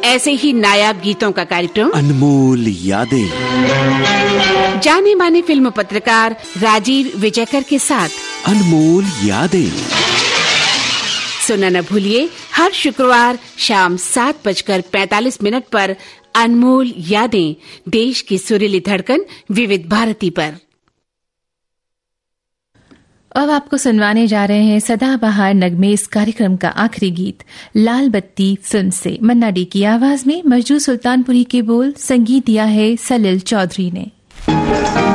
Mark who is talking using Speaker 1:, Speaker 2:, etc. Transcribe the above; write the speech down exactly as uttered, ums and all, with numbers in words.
Speaker 1: ऐसे ही नायाब गीतों का कार्यक्रम
Speaker 2: अनमोल यादें,
Speaker 1: जाने माने फिल्म पत्रकार राजीव विजयकर के साथ
Speaker 2: अनमोल यादें
Speaker 1: सुनना न भूलिए हर शुक्रवार शाम सात बजकर पैंतालीस मिनट पर अनमोल यादें, देश की सुरीली धड़कन विविध भारती पर।
Speaker 3: अब आपको सुनवाने जा रहे हैं सदाबहार नगमे इस कार्यक्रम का आखिरी गीत लाल बत्ती फिल्म से। मन्ना डे की आवाज में मजरू सुल्तानपुरी के बोल, संगीत दिया है सलील चौधरी ने।